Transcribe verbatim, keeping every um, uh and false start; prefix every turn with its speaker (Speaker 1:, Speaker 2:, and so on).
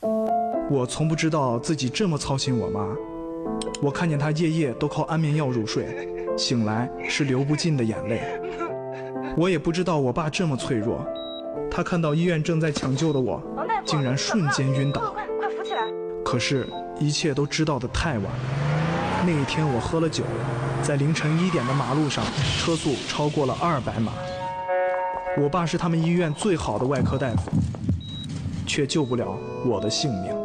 Speaker 1: 我从不知道自己这么操心我妈。我看见她夜夜都靠安眠药入睡，醒来是流不尽的眼泪。我也不知道我爸这么脆弱，他看到医院正在抢救的我，竟然瞬间晕倒。
Speaker 2: 快快扶起来！
Speaker 1: 可是，一切都知道的太晚。那一天我喝了酒，在凌晨一点的马路上，车速超过了二百码。我爸是他们医院最好的外科大夫，却救不了我的性命。